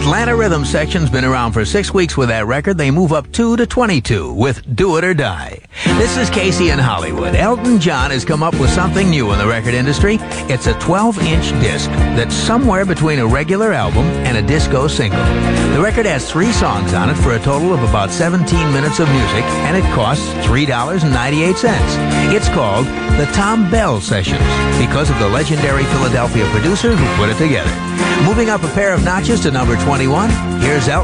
Atlanta Rhythm Section's been around for 6 weeks with that record. They move up 2 to 22 with Do It or Die. This is Casey in Hollywood. Elton John has come up with something new in the record industry. It's a 12-inch disc that's somewhere between a regular album and a disco single. The record has 3 songs on it for a total of about 17 minutes of music, and it costs $3.98. It's called the Tom Bell Sessions because of the legendary Philadelphia producer who put it together. Moving up a pair of notches to number 21, here's Elton.